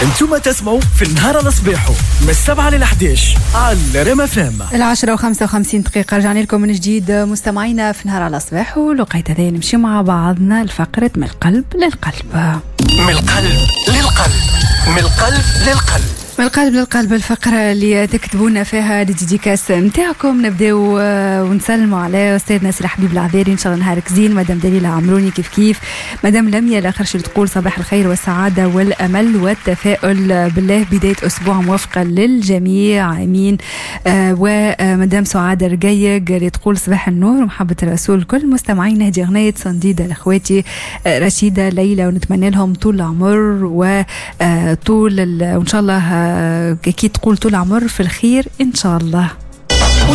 انتم تسمعوا في النهار على صباحو من 7 ل 11 على ريم FM. 10:55 رجعنا لكم من جديد مستمعينا في نهار على صباحو. لقيت هذا نمشي مع بعضنا لفقرة من القلب للقلب. من القلب للقلب، من القلب للقلب، من القلب للقلب، الفقرة اللي تكتبونا فيها الديديكاس نتاعكم. نبداو ونسلموا على أستاذنا سي حبيب العذاري، إن شاء الله نهارك زين. مدام دليلة عمروني كيف مدام لميا الآخرش تقول صباح الخير والسعادة والأمل والتفاؤل بالله، بداية أسبوع موفقة للجميع آمين. ومدام سعادة رقيق اللي تقول صباح النور ومحبة الرسول. كل مستمعين نهدي أغنية صنديدة لأخواتي رشيدة ليلى، ونتمنى لهم طول العمر وطول وإن شاء الله أكيد تقول طول عمر في الخير إن شاء الله.